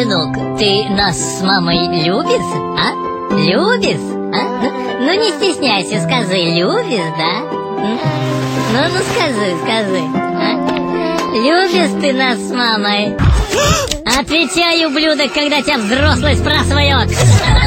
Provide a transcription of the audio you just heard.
сынок, ты нас с мамой любишь, а? Любишь, а? Ну не стесняйся, скажи, любишь, да? Ну скажи, а? Любишь ты нас с мамой? Отвечай, ублюдок, когда тебя взрослый спрашивает.